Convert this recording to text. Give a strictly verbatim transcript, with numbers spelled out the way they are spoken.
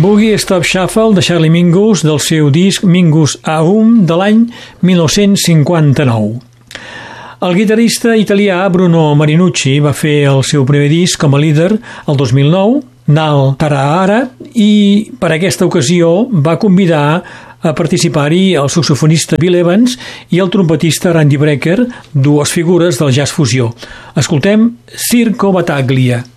Boogie Stop Shuffle de Charlie Mingus del seu disc Mingus Aum de l'any mil nou-cents cinquanta-nou. El guitarrista italià Bruno Marinucci va fer el seu primer disc com a líder el dos mil nou, Nal Tarahara, i per aquesta ocasió va convidar a participar-hi el saxofonista Bill Evans i el trompetista Randy Brecker, dues figures del jazz fusió. Escoltem Circo Battaglia.